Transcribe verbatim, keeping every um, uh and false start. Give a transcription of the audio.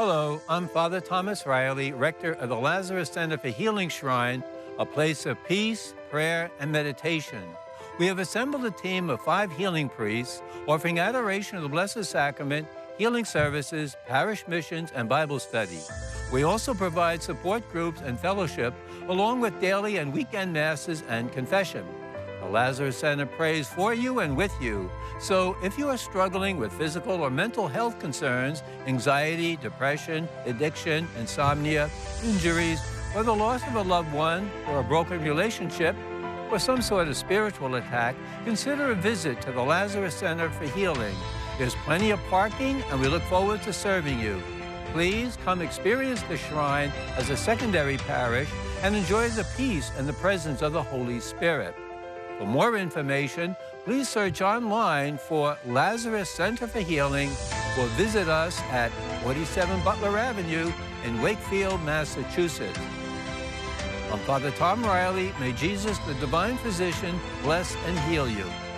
Hello, I'm Father Thomas Riley, rector of the Lazarus Center for Healing Shrine, a place of peace, prayer, and meditation. We have assembled a team of five healing priests offering adoration of the Blessed Sacrament, healing services, parish missions, and Bible study. We also provide support groups and fellowship, along with daily and weekend masses and confession. The Lazarus Center prays for you and with you. So if you are struggling with physical or mental health concerns, anxiety, depression, addiction, insomnia, injuries, or the loss of a loved one, or a broken relationship, or some sort of spiritual attack, consider a visit to the Lazarus Center for Healing. There's plenty of parking, and we look forward to serving you. Please come experience the shrine as a secondary parish and enjoy the peace and the presence of the Holy Spirit. For more information, please search online for Lazarus Center for Healing or visit us at forty-seven Butler Avenue in Wakefield, Massachusetts. I'm Father Tom Riley. May Jesus, the divine physician, bless and heal you.